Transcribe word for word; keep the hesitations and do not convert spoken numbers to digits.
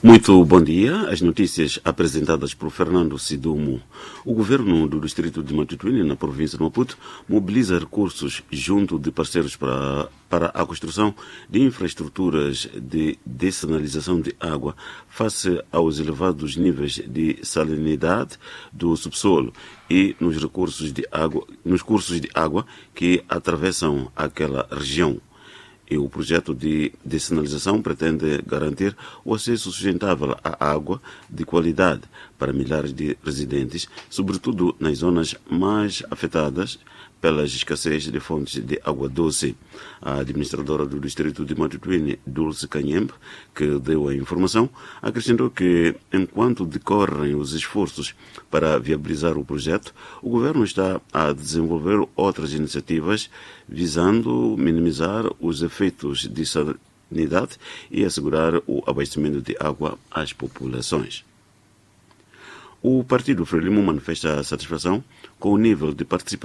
Muito bom dia. As notícias apresentadas por Fernando Sidumo. O governo do distrito de Matutuíne, na província de Maputo, mobiliza recursos junto de parceiros para, para a construção de infraestruturas de dessalinização de água face aos elevados níveis de salinidade do subsolo e nos recursos de água, nos cursos de água que atravessam aquela região. E o projeto de dessalinização pretende garantir o acesso sustentável à água de qualidade para milhares de residentes, sobretudo nas zonas mais afetadas pelas escassez de fontes de água doce. A administradora do distrito de Matutuíne, Dulce Canhembe, que deu a informação, acrescentou que, enquanto decorrem os esforços para viabilizar o projeto, o governo está a desenvolver outras iniciativas visando minimizar os efeitos de salinidade e assegurar o abastecimento de água às populações. O Partido Frelimo manifesta satisfação com o nível de participação